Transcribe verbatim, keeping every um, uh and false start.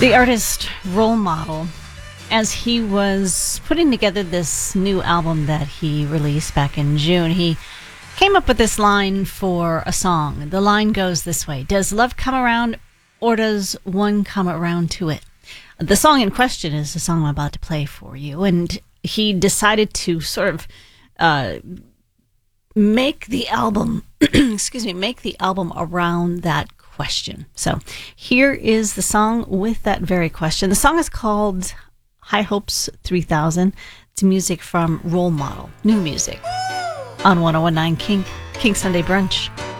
The artist Role Model, as he was putting together this new album that he released back in June, he came up with this line for a song. The line goes this way: does love come around, or does one come around to it? The song in question is the song I'm about to play for you, and he decided to sort of uh, make the album, excuse me, make the album around that question. So here is the song with that very question. The song is called High Hopes three thousand. It's music from Role Model, new music on one oh one nine Kink, Kink Sunday Brunch.